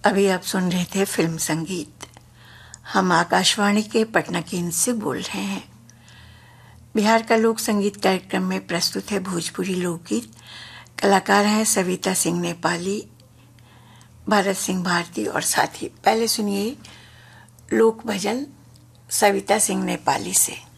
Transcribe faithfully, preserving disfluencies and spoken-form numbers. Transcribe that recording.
अभी आप सुन रहे थे फिल्म संगीत। हम आकाशवाणी के पटना केंद्र से बोल रहे हैं। बिहार का लोक संगीत कार्यक्रम में प्रस्तुत है भोजपुरी लोकगीत। कलाकार हैं सविता सिंह नेपाली, भरत सिंह भारती और साथी। पहले सुनिए लोक भजन सविता सिंह नेपाली से।